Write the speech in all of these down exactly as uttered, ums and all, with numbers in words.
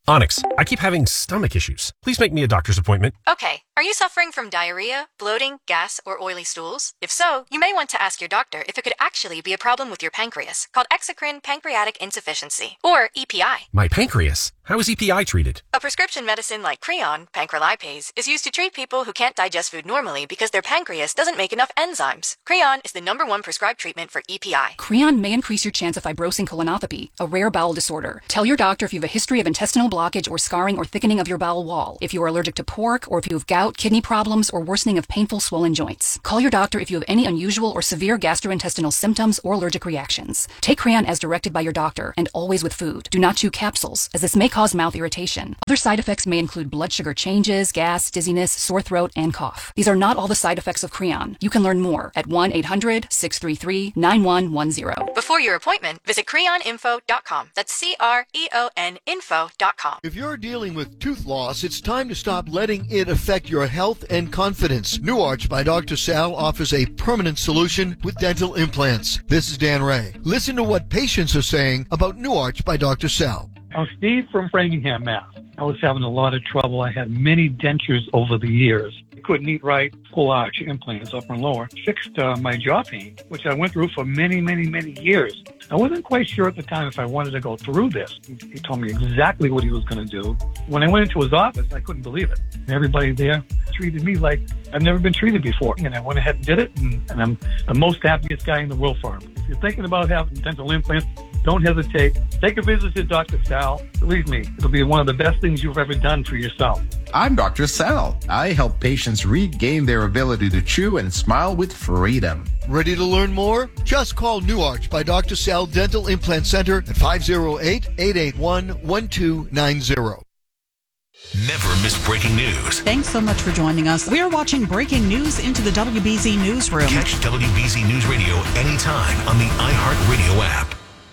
Onyx, I keep having stomach issues. Please make me a doctor's appointment. Okay. Are you suffering from diarrhea, bloating, gas, or oily stools? If so, you may want to ask your doctor if it could actually be a problem with your pancreas, called exocrine pancreatic insufficiency, or E P I. My pancreas? How is E P I treated? A prescription medicine like Creon, pancrelipase, is used to treat people who can't digest food normally because their pancreas doesn't make enough enzymes. Creon is the number one prescribed treatment for E P I. Creon may increase your chance of fibrosing colonopathy, a rare bowel disorder. Tell your doctor if you have a history of intestinal blockage or scarring or thickening of your bowel wall, if you are allergic to pork, or if you have gout, kidney problems, or worsening of painful swollen joints. Call your doctor if you have any unusual or severe gastrointestinal symptoms or allergic reactions. Take Creon as directed by your doctor, and always with food. Do not chew capsules, as this may cause mouth irritation. Other side effects may include blood sugar changes, gas, dizziness, sore throat, and cough. These are not all the side effects of Creon. You can learn more at one eight hundred six three three nine one one zero. Before your appointment, visit creon info dot com. That's C R E O N info dot com. If you're dealing with tooth loss, it's time to stop letting it affect your health and confidence. New Arch by Doctor Sal offers a permanent solution with dental implants. This is Dan Ray. Listen to what patients are saying about New Arch by Doctor Sal. I'm Steve from Framingham, Mass. I was having a lot of trouble. I had many dentures over the years. I couldn't eat right. Full arch implants, upper and lower, fixed uh, my jaw pain, which I went through for many, many, many years. I wasn't quite sure at the time if I wanted to go through this. He told me exactly what he was going to do. When I went into his office, I couldn't believe it. Everybody there treated me like I've never been treated before. And I went ahead and did it, and, and I'm the most happiest guy in the world for him. If you're thinking about having dental implants, don't hesitate. Take a visit to Doctor Sal. Believe me, it'll be one of the best things you've ever done for yourself. I'm Doctor Sal. I help patients regain their ability to chew and smile with freedom. Ready to learn more? Just call New Arch by Doctor Sal Dental Implant Center at five oh eight, eight eight one, one two nine zero. Never miss breaking news. Thanks so much for joining us. We're watching breaking news into the W B Z Newsroom. Catch W B Z News Radio anytime on the iHeartRadio app.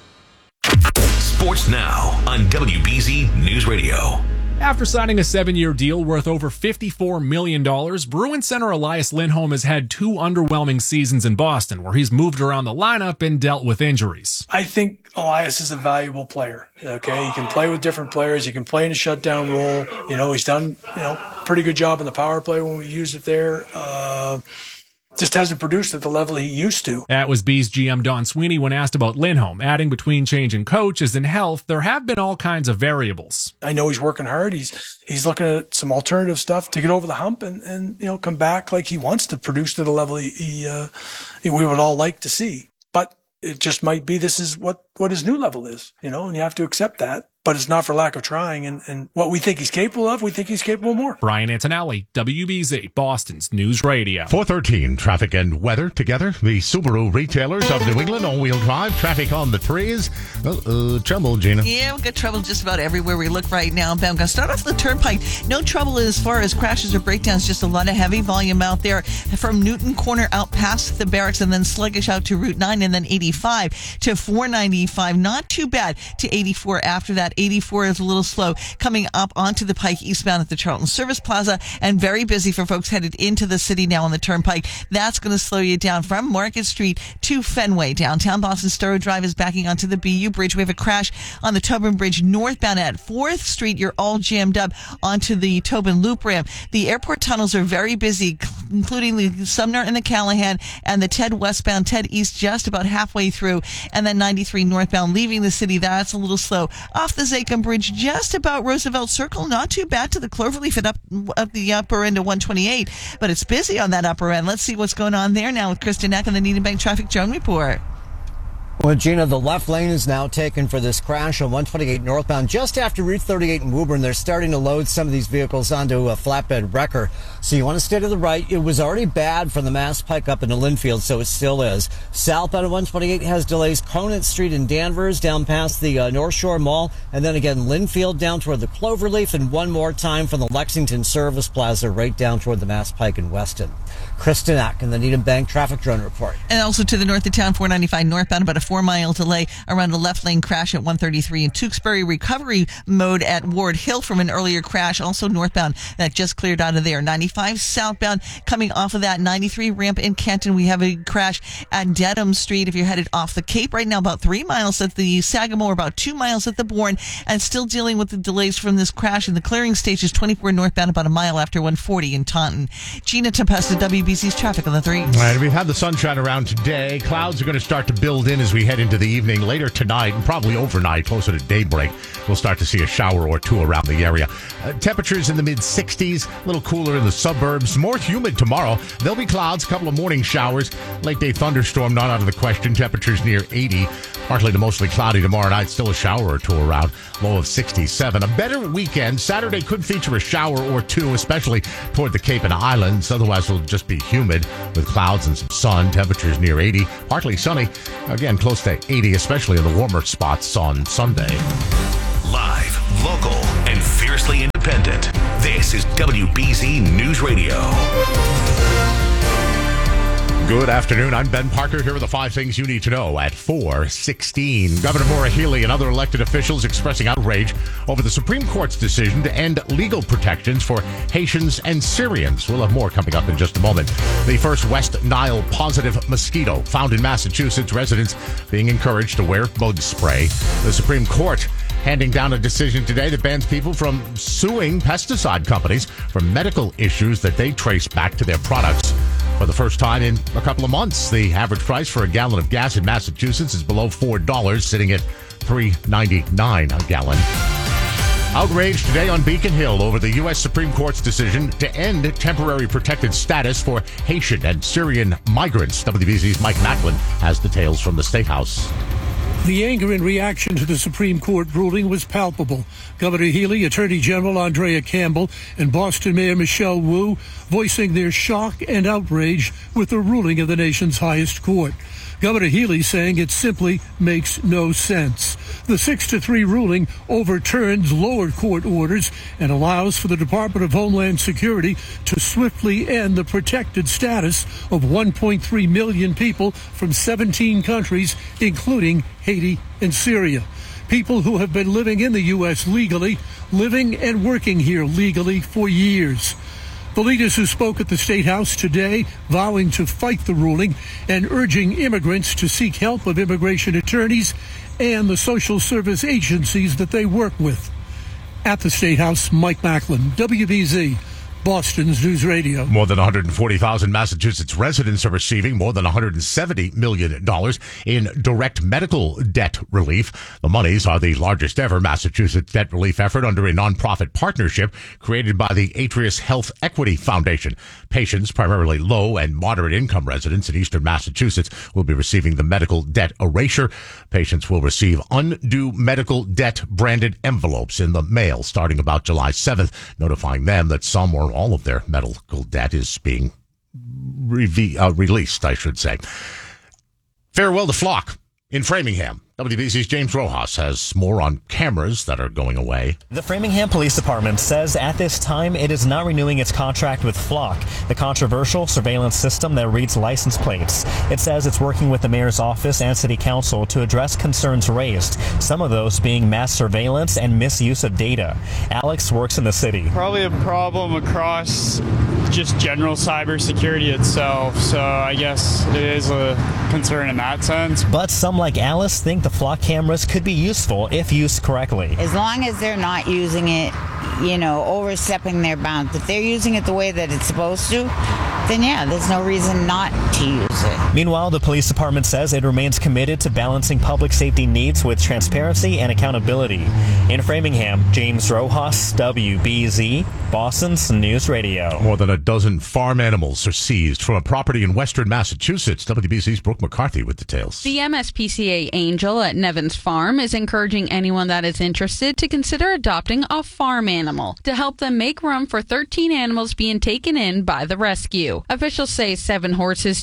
Sports Now on W B Z News Radio. After signing a seven-year deal worth over fifty-four million dollars, Bruins center Elias Lindholm has had two underwhelming seasons in Boston, where he's moved around the lineup and dealt with injuries. I think Elias is a valuable player. Okay, he can play with different players. He can play in a shutdown role. You know, he's done, you know, pretty good job in the power play when we used it there. Uh, Just hasn't produced at the level he used to. That was B's G M Don Sweeney when asked about Lindholm, adding between change in coaches and health, there have been all kinds of variables. I know he's working hard. He's he's looking at some alternative stuff to get over the hump and, and you know, come back like he wants to produce to the level he, he, uh, we would all like to see. But it just might be this is what, what his new level is, you know, and you have to accept that. But it's not for lack of trying. And, and what we think he's capable of, we think he's capable of more. Brian Antonelli, W B Z, Boston's News Radio. four thirteen, traffic and weather together. The Subaru retailers of New England, all-wheel drive, traffic on the trees. Uh-oh, trouble, Gina. Yeah, we've got trouble just about everywhere we look right now. I'm going to start off the turnpike. No trouble as far as crashes or breakdowns, just a lot of heavy volume out there from Newton Corner out past the barracks and then sluggish out to Route nine and then eighty-five to four ninety-five. Not too bad to eighty-four after that. eighty-four is a little slow coming up onto the Pike eastbound at the Charlton Service Plaza and very busy for folks headed into the city now on the Turnpike. That's going to slow you down from Market Street to Fenway. Downtown Boston Storrow Drive is backing onto the B U Bridge. We have a crash on the Tobin Bridge northbound at fourth Street. You're all jammed up onto the Tobin Loop ramp. The airport tunnels are very busy, including the Sumner and the Callahan and the Ted westbound, Ted east just about halfway through, and then ninety-three northbound leaving the city. That's a little slow. Off the Zachem Bridge, just about Roosevelt Circle, not too bad to the Cloverleaf and up, up the upper end of one twenty-eight, but it's busy on that upper end. Let's see what's going on there now with Kristen Eck and the Needham Bank Traffic Drone Report. Well, Gina, the left lane is now taken for this crash on one twenty-eight northbound. Just after Route thirty-eight in Woburn, they're starting to load some of these vehicles onto a flatbed wrecker. So you want to stay to the right. It was already bad from the Mass Pike up into Linfield, so it still is. Southbound one twenty-eight has delays. Conant Street in Danvers down past the uh, North Shore Mall. And then again, Linfield down toward the Cloverleaf. And one more time from the Lexington Service Plaza right down toward the Mass Pike in Weston. Kristen Eck and the Needham Bank Traffic Drone Report. And also to the north of town, four ninety-five northbound, about a four four-mile delay around a left-lane crash at one thirty-three in Tewksbury. Recovery mode at Ward Hill from an earlier crash, also northbound. That just cleared out of there. ninety-five southbound coming off of that ninety-three ramp in Canton. We have a crash at Dedham Street if you're headed off the Cape. Right now about three miles at the Sagamore, about two miles at the Bourne, and still dealing with the delays from this crash in the clearing stages. twenty-four northbound about a mile after one forty in Taunton. Gina Tempesta, W B C's traffic on the three. All right, we've had the sunshine around today. Clouds are going to start to build in as we head into the evening. Later tonight and probably overnight, closer to daybreak, we'll start to see a shower or two around the area. Uh, temperatures in the mid sixties, a little cooler in the suburbs. More humid tomorrow. There'll be clouds, a couple of morning showers. Late day thunderstorm not out of the question. Temperatures near eighty. Partly to mostly cloudy tomorrow night. Still a shower or two around. Low of sixty-seven. A better weekend. Saturday could feature a shower or two, especially toward the Cape and Islands. Otherwise, it'll just be humid with clouds and some sun. Temperatures near eighty. Partly sunny. Again, close to eighty, especially in the warmer spots on Sunday. Live, local, and fiercely independent. This is W B Z News Radio. Good afternoon. I'm Ben Parker here with the five things you need to know at four sixteen. Governor Maura Healey and other elected officials expressing outrage over the Supreme Court's decision to end legal protections for Haitians and Syrians. We'll have more coming up in just a moment. The first West Nile positive mosquito found in Massachusetts. Residents being encouraged to wear bug spray. The Supreme Court handing down a decision today that bans people from suing pesticide companies for medical issues that they trace back to their products. For the first time in a couple of months, the average price for a gallon of gas in Massachusetts is below four dollars, sitting at three ninety-nine a gallon. Outrage today on Beacon Hill over the U S Supreme Court's decision to end temporary protected status for Haitian and Syrian migrants. W B Z's Mike Macklin has details from the State House. The anger and reaction to the Supreme Court ruling was palpable. Governor Healey, Attorney General Andrea Campbell, and Boston Mayor Michelle Wu voicing their shock and outrage with the ruling of the nation's highest court. Governor Healey saying it simply makes no sense. The six to three ruling overturns lower court orders and allows for the Department of Homeland Security to swiftly end the protected status of one point three million people from seventeen countries, including Haiti and Syria. People who have been living in the U S legally, living and working here legally for years. The leaders who spoke at the State House today vowing to fight the ruling and urging immigrants to seek help of immigration attorneys and the social service agencies that they work with. At the State House, Mike Macklin, W B Z, Boston's News Radio. More than one hundred forty thousand Massachusetts residents are receiving more than one hundred seventy million dollars in direct medical debt relief. The monies are the largest ever Massachusetts debt relief effort under a nonprofit partnership created by the Atrius Health Equity Foundation. Patients, primarily low and moderate income residents in eastern Massachusetts, will be receiving the medical debt erasure. Patients will receive undue medical debt branded envelopes in the mail starting about July seventh, notifying them that some or all of their medical debt is being re- uh, released, I should say. Farewell to Flock in Framingham. W B C's James Rojas has more on cameras that are going away. The Framingham Police Department says at this time it is not renewing its contract with Flock, the controversial surveillance system that reads license plates. It says it's working with the mayor's office and city council to address concerns raised, some of those being mass surveillance and misuse of data. Alex works in the city. Probably a problem across just general cybersecurity itself, so I guess it is a concern in that sense. But some like Alice think the Flock cameras could be useful if used correctly. As long as they're not using it, you know, overstepping their bounds. If they're using it the way that it's supposed to, then yeah, there's no reason not to use it. Meanwhile, the police department says it remains committed to balancing public safety needs with transparency and accountability. In Framingham, James Rojas, W B Z, Boston's News Radio. More than a dozen farm animals are seized from a property in western Massachusetts. W B C's Brooke McCarthy with details. The M S P C A Angel at Nevins Farm is encouraging anyone that is interested to consider adopting a farm animal to help them make room for thirteen animals being taken in by the rescue. Officials say seven horses, two mule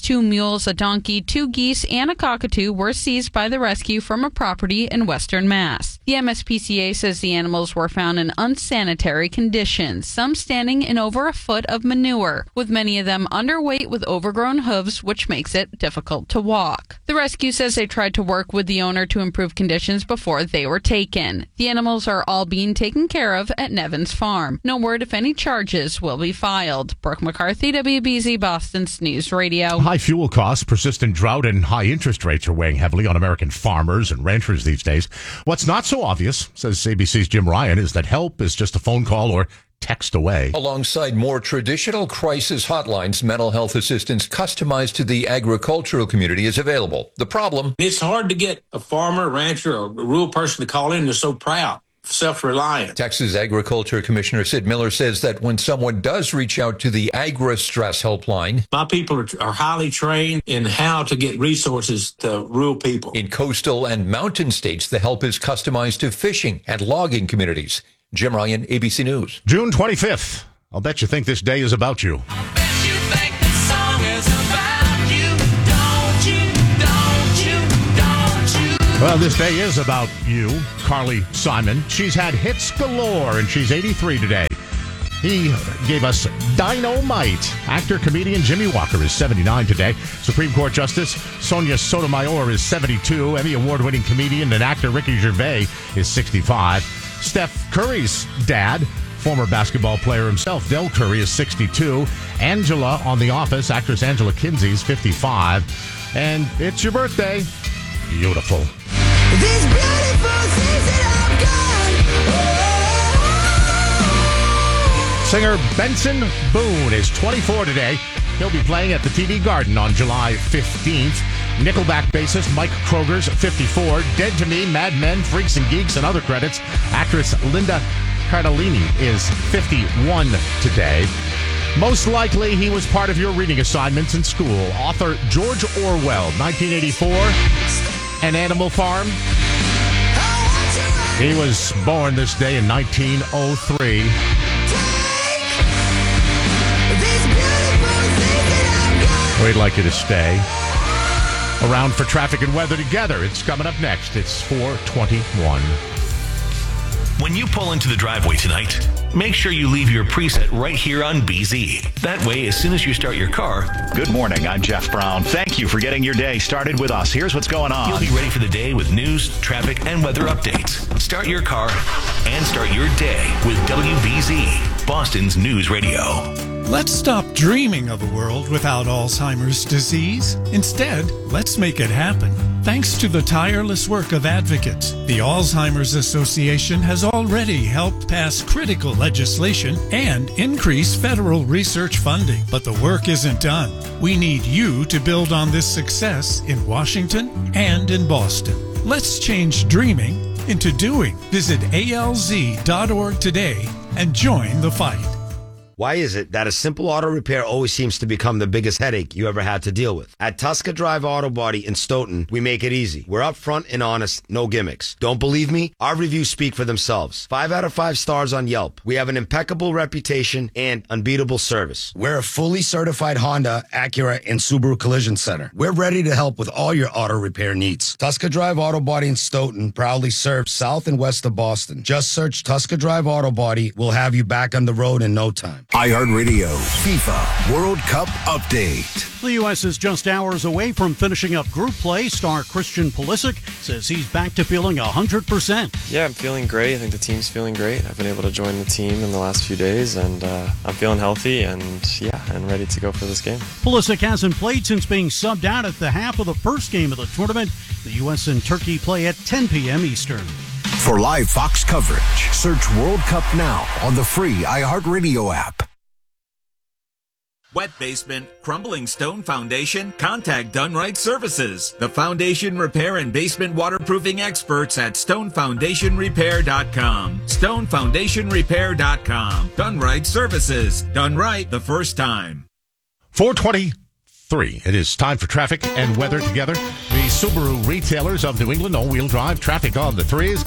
mules, a donkey, two geese, and a cockatoo were seized by the rescue from a property in Western Mass. The M S P C A says the animals were found in unsanitary conditions, some standing in over a foot of manure, with many of them underweight with overgrown hooves, which makes it difficult to walk. The rescue says they tried to work with the owner to improve conditions before they were taken. The animals are all being taken care of at Nevins Farm. No word if any charges will be filed. Brooke McCarthy, W B Z Boston's News Radio. High fuel costs, persistent drought, and high interest rates are weighing heavily on American farmers and ranchers these days. What's not so obvious, says A B C's Jim Ryan, is that help is just a phone call or text away. Alongside more traditional crisis hotlines, mental health assistance customized to the agricultural community is available. The problem? It's hard to get a farmer, rancher, or a rural person to call in. They're so proud, self-reliant. Texas Agriculture Commissioner Sid Miller says that when someone does reach out to the AgriStress helpline, my people are, are highly trained in how to get resources to rural people. In coastal and mountain states, the help is customized to fishing and logging communities. Jim Ryan, A B C News. June twenty-fifth. I'll bet you think this day is about you. I'll bet you think this song is about you. Don't you, don't you, don't you? Well, this day is about you, Carly Simon. She's had hits galore, and she's eighty-three today. He gave us Dynamite. Actor, comedian Jimmy Walker is seventy-nine today. Supreme Court Justice Sonia Sotomayor is seventy-two. Emmy Award-winning comedian and actor Ricky Gervais is sixty-five. Steph Curry's dad, former basketball player himself, Del Curry, is sixty-two. Angela on The Office, actress Angela Kinsey, is fifty-five. And it's your birthday. Beautiful. This beautiful season of God. Oh. Singer Benson Boone is twenty-four today. He'll be playing at the T D Garden on July fifteenth. Nickelback bassist Mike Kroger's fifty-four. Dead to Me, Mad Men, Freaks and Geeks, and other credits. Actress Linda Cardellini is fifty-one today. Most likely he was part of your reading assignments in school. Author George Orwell, nineteen eighty-four, An Animal Farm. He was born this day in nineteen oh three. We'd like you to stay around for traffic and weather together. It's coming up next. It's four twenty-one. When you pull into the driveway tonight, make sure you leave your preset right here on B Z. That way, as soon as you start your car... Good morning, I'm Jeff Brown. Thank you for getting your day started with us. Here's what's going on. You'll be ready for the day with news, traffic, and weather updates. Start your car and start your day with W B Z, Boston's News Radio. Let's stop dreaming of a world without Alzheimer's disease. Instead, let's make it happen. Thanks to the tireless work of advocates, the Alzheimer's Association has already helped pass critical legislation and increase federal research funding. But the work isn't done. We need you to build on this success in Washington and in Boston. Let's change dreaming into doing. Visit A L Z dot org today and join the fight. Why is it that a simple auto repair always seems to become the biggest headache you ever had to deal with? At Tuska Drive Auto Body in Stoughton, we make it easy. We're upfront and honest, no gimmicks. Don't believe me? Our reviews speak for themselves. Five out of five stars on Yelp. We have an impeccable reputation and unbeatable service. We're a fully certified Honda, Acura, and Subaru Collision Center. We're ready to help with all your auto repair needs. Tuska Drive Auto Body in Stoughton proudly serves south and west of Boston. Just search Tuska Drive Auto Body. We'll have you back on the road in no time. iHeartRadio FIFA World Cup update. The U S is just hours away from finishing up group play. Star Christian Pulisic says he's back to feeling one hundred percent. Yeah, I'm feeling great. I think the team's feeling great. I've been able to join the team in the last few days, and uh, I'm feeling healthy and, yeah, and ready to go for this game. Pulisic hasn't played since being subbed out at the half of the first game of the tournament. The U S and Turkey play at ten p.m. Eastern. For live Fox coverage, search World Cup now on the free iHeartRadio app. Wet basement, crumbling stone foundation? Contact Dunright Services, the foundation repair and basement waterproofing experts at stone foundation repair dot com. stone foundation repair dot com. Dunright Services. Done right the first time. four twenty-three. It is time for traffic and weather together. The Subaru retailers of New England, all-wheel drive traffic on the threes.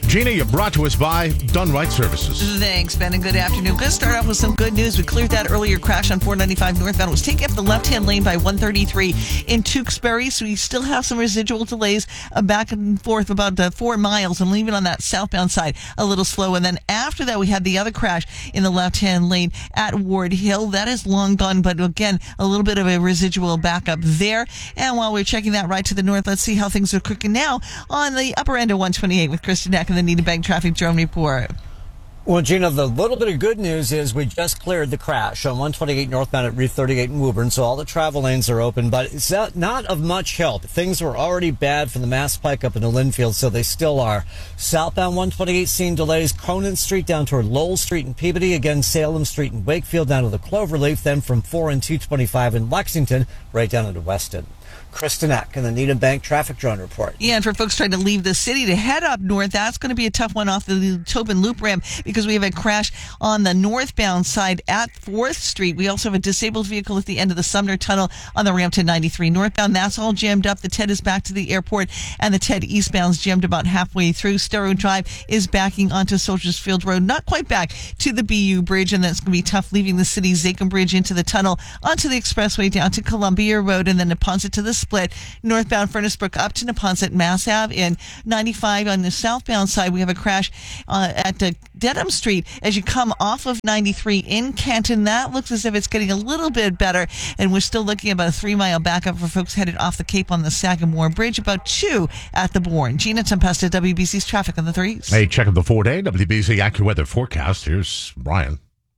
Gina, you're brought to us by Done Right Services. Thanks, Ben, and good afternoon. Going to start off with some good news. We cleared that earlier crash on four ninety-five northbound. It was taking up the left-hand lane by one thirty-three in Tewksbury, so we still have some residual delays uh, back and forth about uh, four miles, and leaving on that southbound side a little slow. And then after that, we had the other crash in the left-hand lane at Ward Hill. That is long gone, but again, a little bit of a residual backup there. And while we're checking that right to the north, let's see how things are cooking now on the upper end of one twenty-eight with Kristen Eck and the Nita Bank Traffic Drone Report. Well, Gina, the little bit of good news is we just cleared the crash on one twenty-eight northbound at Route thirty-eight in Woburn, so all the travel lanes are open, but it's not of much help. Things were already bad from the Mass Pike up into Linfield, so they still are. Southbound one twenty-eight seeing delays Cronin Street down toward Lowell Street in Peabody, again Salem Street in Wakefield down to the Cloverleaf, then from four and two twenty-five in Lexington right down into Weston. Kristen Eck and the Nita Bank Traffic Drone Report. Yeah, and for folks trying to leave the city to head up north, that's going to be a tough one off the Tobin Loop ramp because we have a crash on the northbound side at fourth Street. We also have a disabled vehicle at the end of the Sumner Tunnel on the ramp to ninety-three northbound. That's all jammed up. The T E D is back to the airport, and the T E D eastbound's jammed about halfway through. Starrow Drive is backing onto Soldiers Field Road, not quite back to the B U Bridge, and that's going to be tough leaving the city. Zachem Bridge into the tunnel, onto the expressway down to Columbia Road, and then Neponset to the split. Northbound Furnace Brook up to Neponset, Mass Ave in ninety-five. On the southbound side, we have a crash uh, at uh, Dedham Street as you come off of ninety-three in Canton. That looks as if it's getting a little bit better, and we're still looking at about a three-mile backup for folks headed off the Cape on the Sagamore Bridge, about two at the Bourne. Gina Tempesta, W B C's traffic on the threes. Hey, check out the four-day W B C AccuWeather forecast. Here's Brian.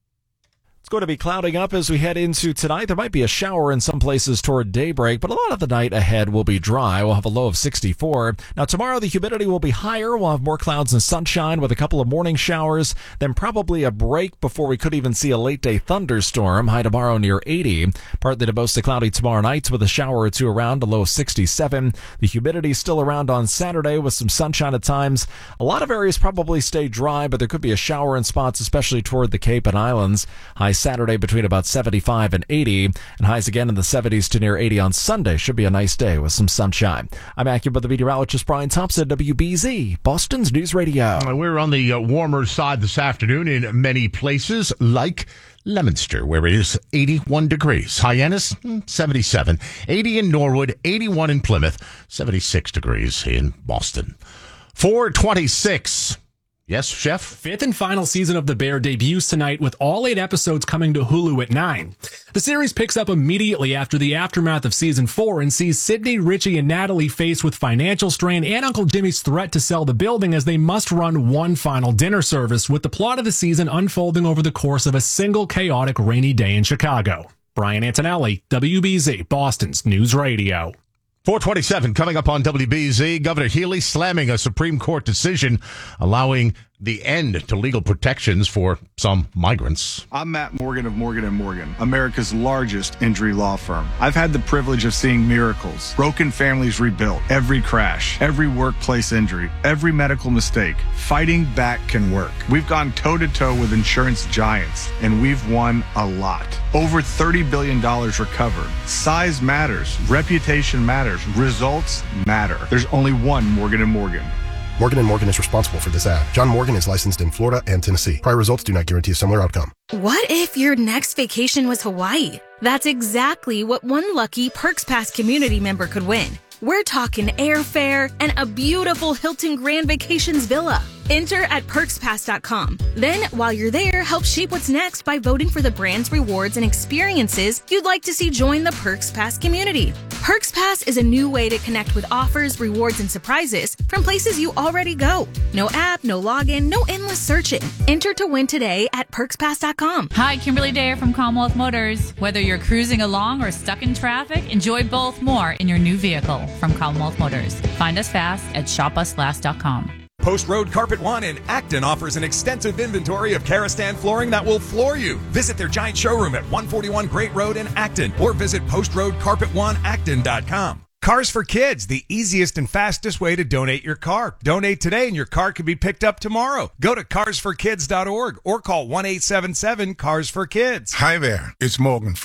It's going to be clouding up as we head into tonight. There might be a shower in some places toward daybreak, but a lot of the night ahead will be dry. We'll have a low of sixty-four. Now, tomorrow the humidity will be higher. We'll have more clouds and sunshine with a couple of morning showers, then probably a break before we could even see a late-day thunderstorm. High tomorrow near eighty. Partly to mostly cloudy tomorrow night with a shower or two around, a low of sixty-seven. The humidity still around on Saturday with some sunshine at times. A lot of areas probably stay dry, but there could be a shower in spots, especially toward the Cape and Islands. High Saturday between about seventy-five and eighty, and highs again in the seventies to near eighty on Sunday. Should be a nice day with some sunshine. I'm AccuWeather meteorologist Brian Thompson, W B Z, Boston's News Radio. We're on the uh, warmer side this afternoon in many places, like Leominster, where it is eighty-one degrees. Hyannis, seventy-seven. eighty in Norwood, eighty-one in Plymouth, seventy-six degrees in Boston. four twenty-six. Yes, Chef? Fifth and final season of The Bear debuts tonight with all eight episodes coming to Hulu at nine. The series picks up immediately after the aftermath of season four and sees Sydney, Richie, and Natalie faced with financial strain and Uncle Jimmy's threat to sell the building as they must run one final dinner service, with the plot of the season unfolding over the course of a single chaotic rainy day in Chicago. Brian Antonelli, W B Z, Boston's News Radio. four twenty-seven coming up on W B Z. Governor Healy slamming a Supreme Court decision allowing the end to legal protections for some migrants. I'm Matt Morgan of Morgan and Morgan, America's largest injury law firm. I've had the privilege of seeing miracles, broken families rebuilt, every crash, every workplace injury, every medical mistake. Fighting back can work. We've gone toe-to-toe with insurance giants, and we've won a lot. Over thirty billion dollars recovered. Size matters. Reputation matters. Results matter. There's only one Morgan and Morgan. Morgan and Morgan is responsible for this ad. John Morgan is licensed in Florida and Tennessee. Prior results do not guarantee a similar outcome. What if your next vacation was Hawaii? That's exactly what one lucky Perks Pass community member could win. We're talking airfare and a beautiful Hilton Grand Vacations villa. Enter at perks pass dot com. Then, while you're there, help shape what's next by voting for the brands, rewards, and experiences you'd like to see join the Perks Pass community. Perks Pass is a new way to connect with offers, rewards, and surprises from places you already go. No app, no login, no endless searching. Enter to win today at perks pass dot com. Hi, Kimberly Dare from Commonwealth Motors. Whether you're cruising along or stuck in traffic, enjoy both more in your new vehicle from Commonwealth Motors. Find us fast at shop us last dot com. Post Road Carpet One in Acton offers an extensive inventory of Karastan flooring that will floor you. Visit their giant showroom at one forty-one Great Road in Acton or visit post road carpet one acton dot com. Cars for Kids, the easiest and fastest way to donate your car. Donate today and your car can be picked up tomorrow. Go to cars for kids dot org or call one eight seven seven cars for kids. Hi there, it's Morgan Freeman.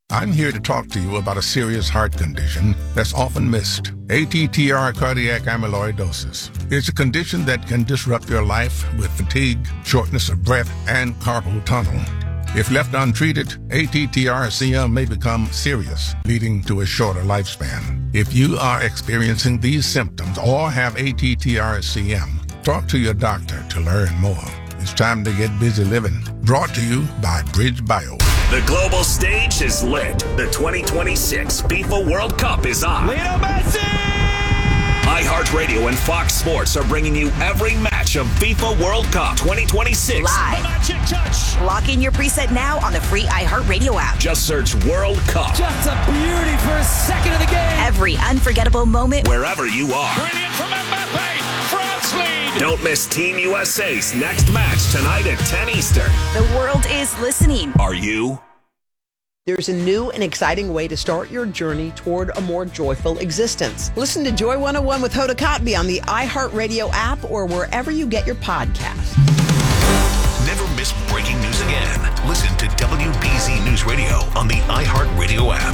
I'm here to talk to you about a serious heart condition that's often missed. A T T R cardiac amyloidosis. It's a condition that can disrupt your life with fatigue, shortness of breath, and carpal tunnel. If left untreated, A T T R C M may become serious, leading to a shorter lifespan. If you are experiencing these symptoms or have A T T R C M, talk to your doctor to learn more. It's time to get busy living. Brought to you by Bridge Bio. The global stage is lit. The twenty twenty-six FIFA World Cup is on. Lionel Messi! iHeartRadio and Fox Sports are bringing you every match of FIFA World Cup twenty twenty-six. Live. Magic touch. Lock in your preset now on the free iHeartRadio app. Just search World Cup. Just a beauty for a second of the game. Every unforgettable moment. Wherever you are. Brilliant from Mbappe. France lead. Don't miss Team U S A's next match tonight at ten Eastern. The world is listening. Are you? There's a new and exciting way to start your journey toward a more joyful existence. Listen to Joy one oh one with Hoda Kotb on the iHeartRadio app or wherever you get your podcasts. Never miss breaking news again. Listen to W B Z News Radio on the iHeartRadio app.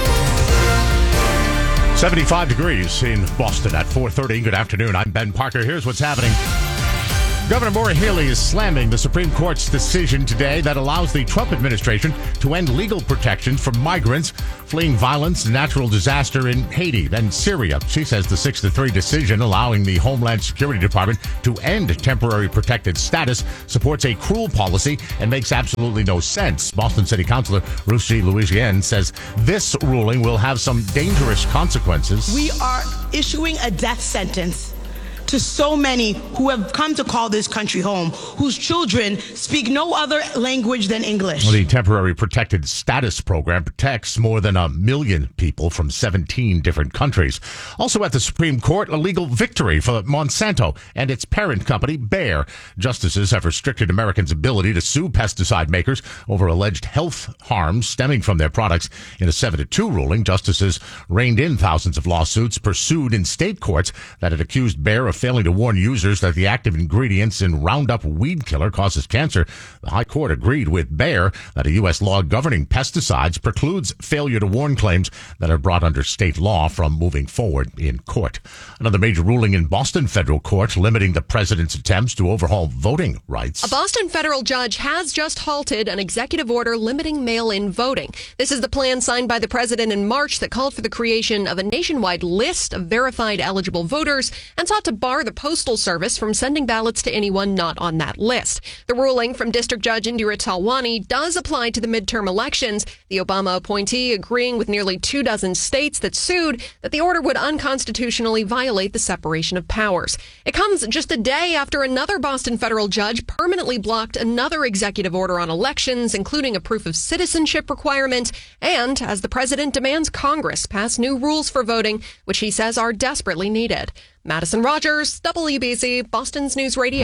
seventy-five degrees in Boston at four thirty. Good afternoon. I'm Ben Parker. Here's what's happening. Governor Maura Healey is slamming the Supreme Court's decision today that allows the Trump administration to end legal protections for migrants fleeing violence and natural disaster in Haiti and Syria. She says the six to three decision allowing the Homeland Security Department to end temporary protected status supports a cruel policy and makes absolutely no sense. Boston City Councilor Ruth G. Louisiane says this ruling will have some dangerous consequences. We are issuing a death sentence to so many who have come to call this country home, whose children speak no other language than English. Well, the Temporary Protected Status Program protects more than a million people from seventeen different countries. Also at the Supreme Court, a legal victory for Monsanto and its parent company, Bayer. Justices have restricted Americans' ability to sue pesticide makers over alleged health harms stemming from their products. In a seven to two ruling, justices reined in thousands of lawsuits pursued in state courts that had accused Bayer of failing to warn users that the active ingredients in Roundup weed killer causes cancer. The High Court agreed with Bayer that a U S law governing pesticides precludes failure to warn claims that are brought under state law from moving forward in court. Another major ruling in Boston federal court limiting the president's attempts to overhaul voting rights. A Boston federal judge has just halted an executive order limiting mail-in voting. This is the plan signed by the president in March that called for the creation of a nationwide list of verified eligible voters and sought to bar the Postal Service from sending ballots to anyone not on that list. The ruling from District Judge Indira Talwani does apply to the midterm elections, the Obama appointee agreeing with nearly two dozen states that sued that the order would unconstitutionally violate the separation of powers. It comes just a day after another Boston federal judge permanently blocked another executive order on elections, including a proof of citizenship requirement, and as the president demands Congress pass new rules for voting, which he says are desperately needed. Madison Rogers, W B Z, Boston's News Radio.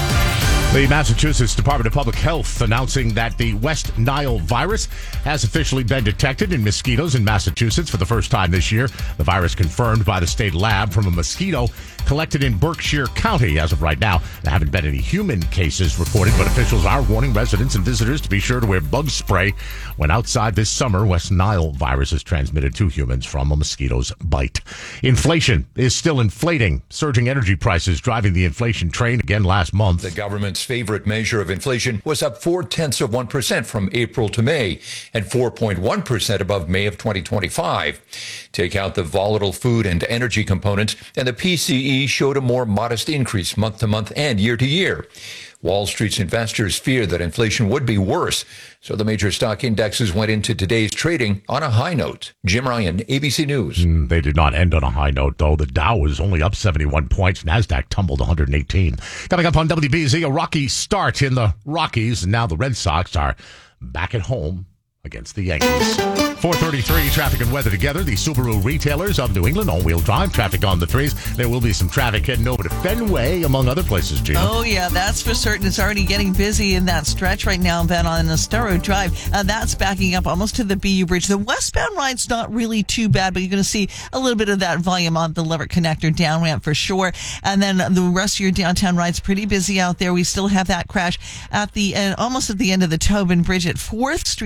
The Massachusetts Department of Public Health announcing that the West Nile virus has officially been detected in mosquitoes in Massachusetts for the first time this year. The virus confirmed by the state lab from a mosquito collected in Berkshire County. As of right now, there haven't been any human cases reported, but officials are warning residents and visitors to be sure to wear bug spray when outside this summer. West Nile virus is transmitted to humans from a mosquito's bite. Inflation is still inflating. Surging energy prices driving the inflation train again last month. The government's favorite measure of inflation was up four tenths of one percent from April to May and four point one percent above May of twenty twenty-five. Take out the volatile food and energy components, and the P C E showed a more modest increase month to month and year to year. Wall Street's investors fear that inflation would be worse, so the major stock indexes went into today's trading on a high note. Jim Ryan, A B C News. Mm, they did not end on a high note, though. The Dow was only up seventy-one points. NASDAQ tumbled one hundred eighteen. Coming up on W B Z, a rocky start in the Rockies, and now the Red Sox are back at home against the Yankees. four thirty-three, traffic and weather together. The Subaru retailers of New England, all-wheel drive, traffic on the threes. There will be some traffic heading over to Fenway, among other places, Gina. Oh, yeah, that's for certain. It's already getting busy in that stretch right now, Ben, on Estero Drive. Uh, that's backing up almost to the B U Bridge. The westbound ride's not really too bad, but you're going to see a little bit of that volume on the Leverett Connector down ramp for sure. And then the rest of your downtown ride's pretty busy out there. We still have that crash at the uh, almost at the end of the Tobin Bridge at fourth Street on the north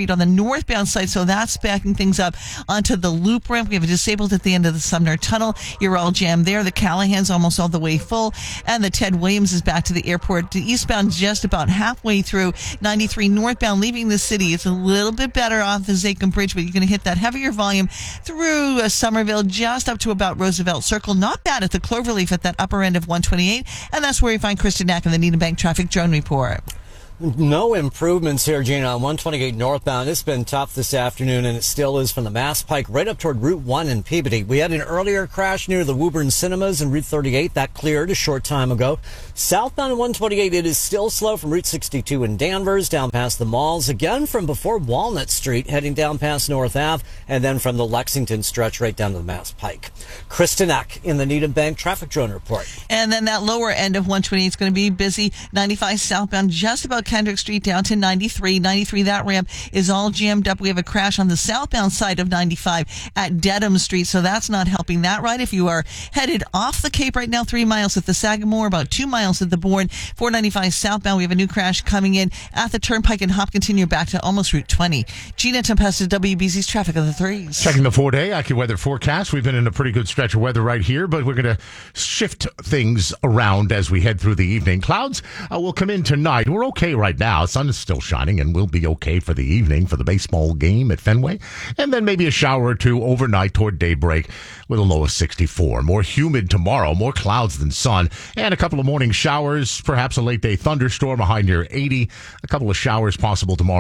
northbound side, so that's backing things up onto the loop ramp. We have it disabled at the end of the Sumner Tunnel. You're all jammed there. The Callahan's almost all the way full, and the Ted Williams is back to the airport. The eastbound just about halfway through. ninety-three northbound leaving the city. It's a little bit better off the Zakim Bridge, but you're going to hit that heavier volume through uh, Somerville just up to about Roosevelt Circle. Not bad at the Cloverleaf at that upper end of one twenty-eight, and that's where you find Kristen Knack in the Needham Bank Traffic Drone Report. No improvements here, Gina, on one twenty-eight northbound. It's been tough this afternoon, and it still is from the Mass Pike right up toward Route one in Peabody. We had an earlier crash near the Woburn Cinemas and Route thirty-eight. That cleared a short time ago. Southbound on one twenty-eight, it is still slow from Route sixty-two in Danvers down past the malls. Again, from before Walnut Street, heading down past North Ave, and then from the Lexington stretch right down to the Mass Pike. Kristen Eck in the Needham Bank Traffic Drone Report. And then that lower end of one twenty-eight is going to be busy. ninety-five southbound just about Kendrick Street down to ninety-three. ninety-three, that ramp is all jammed up. We have a crash on the southbound side of ninety-five at Dedham Street, so that's not helping that ride. If you are headed off the Cape right now, three miles at the Sagamore, about two miles at the Bourne. four ninety-five southbound, we have a new crash coming in at the Turnpike and Hopkins. You're back to almost Route twenty. Gina Tempesta, W B Z's Traffic of the Threes. Checking the four-day AccuWeather forecast. We've been in a pretty good stretch of weather right here, but we're going to shift things around as we head through the evening. Clouds uh, will come in tonight. We're okay right now. Sun is still shining, and we'll be okay for the evening for the baseball game at Fenway. And then maybe a shower or two overnight toward daybreak with a low of sixty-four. More humid tomorrow, more clouds than sun, and a couple of morning showers, perhaps a late day thunderstorm, a high near eighty. A couple of showers possible tomorrow.